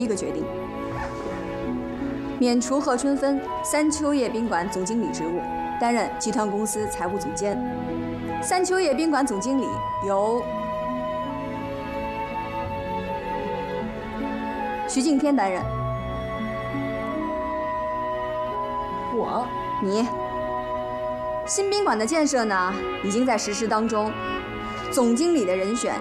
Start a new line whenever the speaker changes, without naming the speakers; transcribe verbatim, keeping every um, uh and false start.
一个决定，免除贺春芬三秋叶宾馆总经理职务，担任集团公司财务总监。三秋叶宾馆总经理由徐敬天担任。
我，
你。新宾馆的建设呢，已经在实施当中，总经理的人选